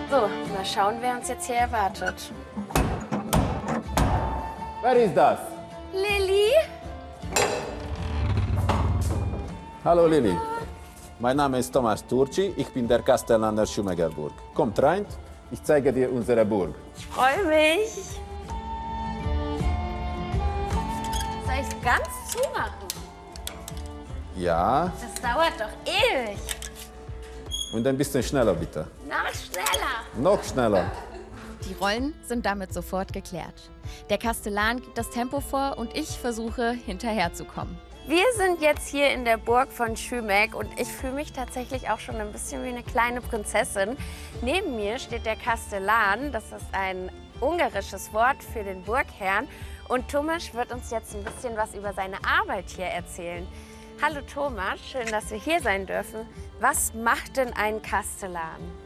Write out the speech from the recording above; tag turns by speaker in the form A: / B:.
A: So, mal schauen, wer uns jetzt hier erwartet.
B: Wer ist das?
A: Lilly?
B: Hallo Lilly. Mein Name ist Thomas Turci, ich bin der Kastellan der Schumeggerburg. Kommt rein, ich zeige dir unsere Burg.
A: Ich freue mich. Soll ich es ganz zumachen?
B: Ja,
A: Das dauert doch ewig.
B: und ein bisschen schneller bitte.
A: Noch schneller.
B: Noch schneller.
C: Die Rollen sind damit sofort geklärt. Der Kastellan gibt das Tempo vor und ich versuche, hinterherzukommen.
A: Wir sind jetzt hier in der Burg von Schümek und ich fühle mich tatsächlich auch schon ein bisschen wie eine kleine Prinzessin. Neben mir steht der Kastellan, das ist ein ungarisches Wort für den Burgherrn. Und Thomas wird uns jetzt ein bisschen was über seine Arbeit hier erzählen. Hallo Thomas, schön, dass wir hier sein dürfen. Was macht denn ein Kastellan?